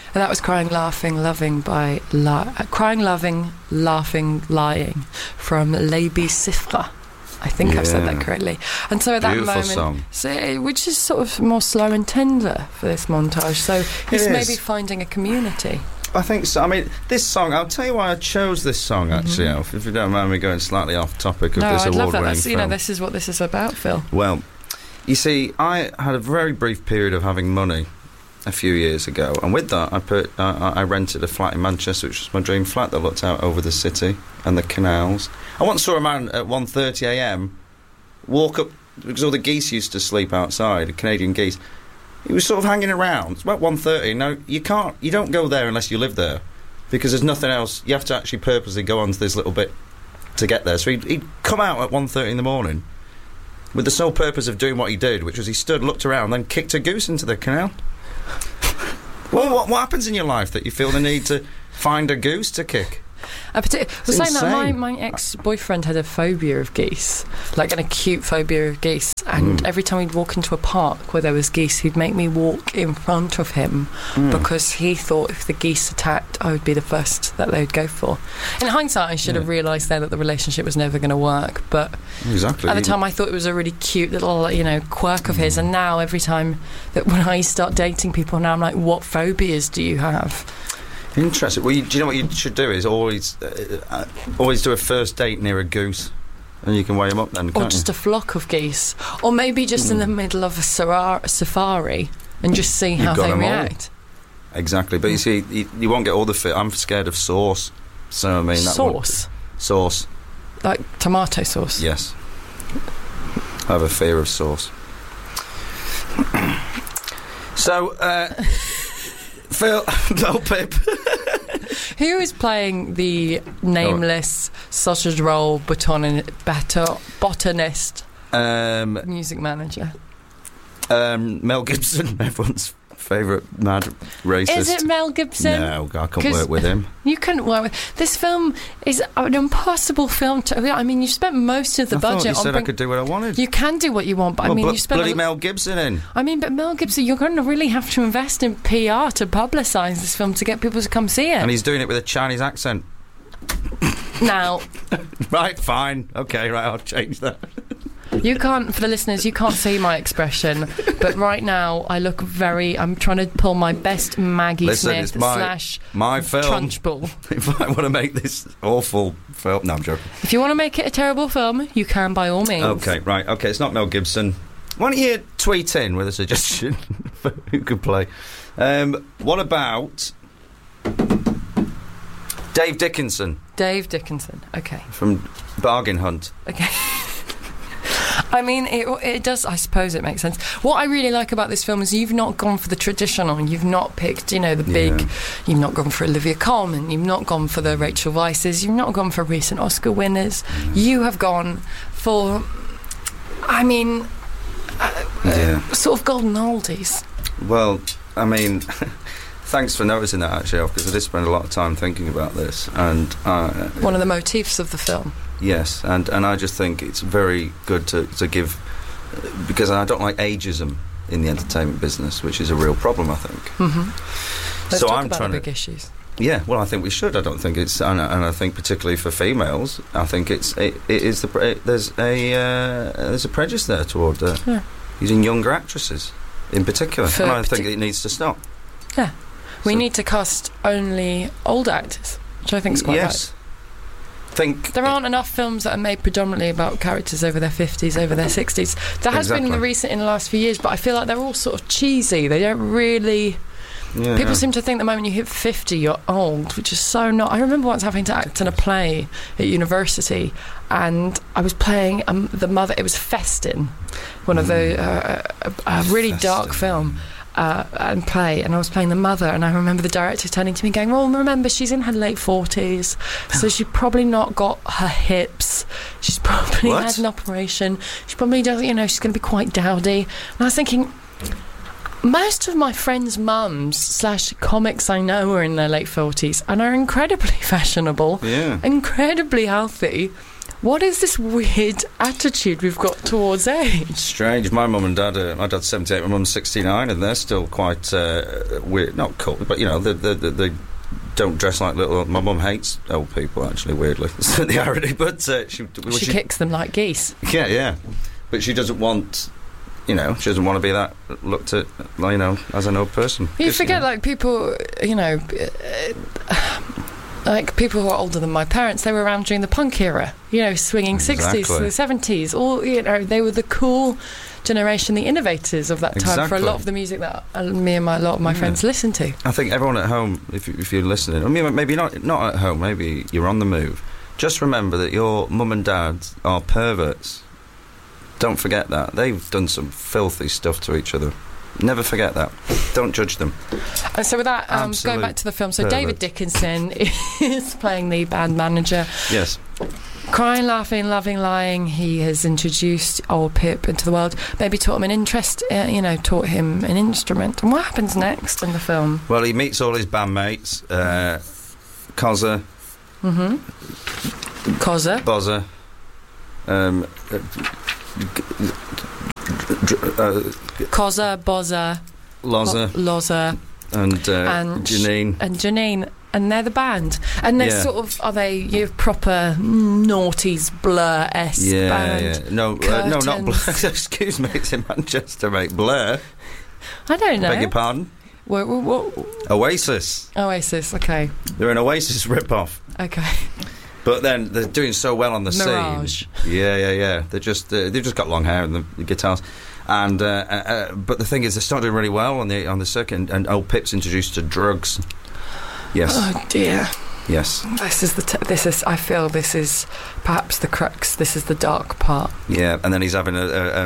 And that was Crying, Laughing, Loving by Crying, Loving, Laughing, Lying from Les Bicifres. I think I've said that correctly. And so at that Beautiful moment, song. So, which is sort of more slow and tender for this montage. So he's maybe finding a community. I think so. I mean, this song, I'll tell you why I chose this song, actually, Alf, if you don't mind me going slightly off topic of this award-winning film. No, this is what this is about, Phil. Well, you see, I had a very brief period of having money a few years ago, and with that I rented a flat in Manchester, which was my dream flat that looked out over the city and the canals. I once saw a man at 1:30am walk up, because all the geese used to sleep outside, Canadian geese. He was sort of hanging around. It's about 1:30. Now, you don't go there unless you live there, because there's nothing else. You have to actually purposely go onto this little bit to get there. So he'd come out at 1:30 in the morning with the sole purpose of doing what he did, which was he stood, looked around, then kicked a goose into the canal. Well, what happens in your life that you feel the need to find a goose to kick? Saying that my ex-boyfriend had a phobia of geese, like an acute phobia of geese, and every time we'd walk into a park where there was geese, he'd make me walk in front of him because he thought if the geese attacked, I would be the first that they would go for. In hindsight, I should have realised then that the relationship was never going to work, but at the time I thought it was a really cute little, quirk of his, and now every time that when I start dating people now, I'm like, what phobias do you have? Interesting. Well, do you know what you should do is always do a first date near a goose, and you can weigh them up then, can't or just you? a flock of geese, or maybe just in the middle of a safari and just see how they react. Exactly, but you see, you won't get all the fit. I'm scared of sauce, so I mean sauce, like tomato sauce. Yes, I have a fear of sauce. So. Phil, Pip. Who is playing the nameless sausage roll botanist, music manager? Mel Gibson, everyone's favourite mad racist. Is it Mel Gibson? No, I can't work with him. You couldn't work with... This film is an impossible film to... I mean, you spent most of the budget on... You said I could do what I wanted. You can do what you want, but I mean, you spent... bloody Mel Gibson in. I mean, but Mel Gibson, you're going to really have to invest in PR to publicise this film to get people to come see it. And he's doing it with a Chinese accent. Now... Right, fine. Okay, right, I'll change that. You can't, for the listeners, you can't see my expression, but right now I look I'm trying to pull my best Maggie Smith my film. Trunchbull. If I want to make this awful film... No, I'm joking. If you want to make it a terrible film, you can by all means. Okay, right, okay, it's not Mel Gibson. Why don't you tweet in with a suggestion for who could play? What about Dave Dickinson? Dave Dickinson, okay. From Bargain Hunt. Okay. I mean, it does, I suppose it makes sense. What I really like about this film is you've not gone for the traditional, you've not picked, the big, you've not gone for Olivia Colman, you've not gone for the Rachel Weisz's, you've not gone for recent Oscar winners. You have gone for, I mean, sort of golden oldies. Well, I mean... Thanks for noticing that, actually, because I did spend a lot of time thinking about this. And one of the motifs of the film. Yes, and I just think it's very good to give... Because I don't like ageism in the entertainment business, which is a real problem, I think. Mm-hmm. Let's talk about the big issues. Yeah, well, I think we should. I don't think it's... And I think particularly for females, I think there's a prejudice there toward using younger actresses, in particular. And I think it needs to stop. Yeah. We need to cast only old actors, which I think is quite right. There aren't enough films that are made predominantly about characters over their 50s, over their 60s. There has been in the last few years, but I feel like they're all sort of cheesy. They don't really... People seem to think the moment you hit 50, you're old, which is so not... I remember once having to act in a play at university, and I was playing the mother... It was Festin, one of the... a really dark film... and play, and I was playing the mother, and I remember the director turning to me going, well, remember, she's in her late 40s, so she's probably not got her hips, she's probably had an operation, she probably does, she's going to be quite dowdy. And I was thinking, most of my friends' mums / comics I know are in their late 40s and are incredibly fashionable, incredibly healthy. What is this weird attitude we've got towards age? Strange. My mum and dad, my dad's 78, my mum's 69, and they're still quite weird. Not cool, but, you know, they don't dress like little... My mum hates old people, actually, weirdly. It's the irony, but... she kicks them like geese. Yeah. But she doesn't want... You know, she doesn't want to be that looked at, you know, as an old person. You forget, like, people, you know... like, people who are older than my parents, they were around during the punk era, you know, swinging 60s to the 70s. All, you know, they were the cool generation, the innovators of that time for a lot of the music that me and a lot of my friends listen to. I think everyone at home, if you're listening, I mean, maybe not at home, maybe you're on the move, just remember that your mum and dad are perverts. Don't forget that. They've done some filthy stuff to each other. Never forget that. Don't judge them. So with that, going back to the film, so pervert. David Dickinson is playing the band manager. Yes. Crying, laughing, loving, lying, he has introduced old Pip into the world, maybe taught him an interest, taught him an instrument. And what happens next in the film? Well, he meets all his bandmates, Cozza. Mm-hmm. Cozza. Bozza. Cozza, Bozza, Lozza, and Janine. And Janine. And they're the band. And they're sort of, are they your proper noughties, Blur-esque band? Yeah. No, not Blur. Excuse me, it's in Manchester, mate. Blur? I don't know. Beg your pardon? What? Oasis, okay. They're an Oasis rip-off. Okay. But then they're doing so well on the Mirage. scene. Yeah. They've just got long hair and the guitars. And but the thing is, they're starting really well on the circuit. And old Pip's introduced to drugs. Yes. Oh dear. Yes. I feel this is perhaps the crux. This is the dark part. Yeah, and then he's having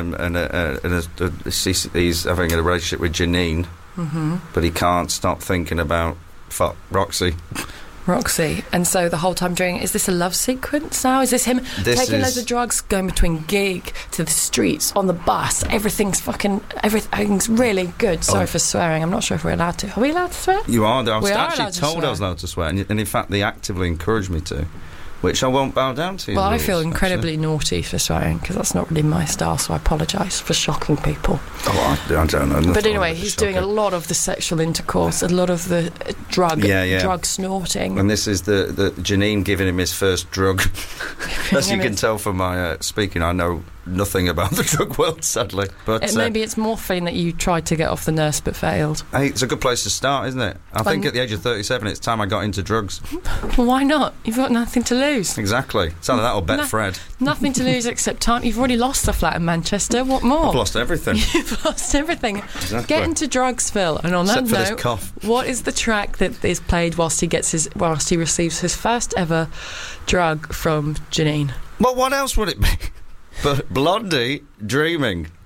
he's having a relationship with Janine, but he can't stop thinking about Roxy. And so the whole time during, is this a love sequence now? Is this him taking loads of drugs, going between gig to the streets, on the bus? Everything's really good. Sorry for swearing. I'm not sure if we're allowed to. Are we allowed to swear? You are. I was actually told I was allowed to swear, and in fact they actively encouraged me to, which I won't bow down to. Well, I feel incredibly naughty for swearing, because that's not really my style, so I apologise for shocking people. Oh, I don't know. But anyway, he's doing a lot of the sexual intercourse, a lot of the drug snorting. And this is the Janine giving him his first drug. As you can tell from my speaking, I know nothing about the drug world, sadly. But maybe it's morphine that you tried to get off the nurse but failed. Hey, it's a good place to start, isn't it? I think at the age of 37, it's time I got into drugs. Well, why not? You've got nothing to lose. Exactly. Sound like that or bet Fred. Nothing to lose except time. You've already lost the flat in Manchester. What more? I've lost everything. You've lost everything. Exactly. Get into drugs, Phil. And on except that for note, this cough. What is the track that is played whilst he receives his first ever drug from Janine? Well, what else would it be? But Blondie, Dreaming.